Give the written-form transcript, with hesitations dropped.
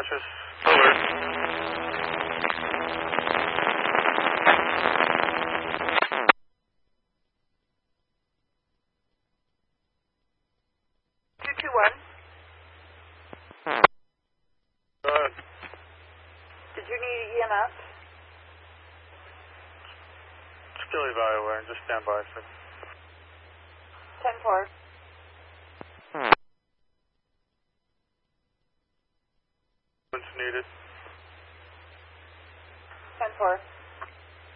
conscious. Alert. Did you need EMS? Still evaluating, just stand by, sir. 10-4. What's needed? 10-4.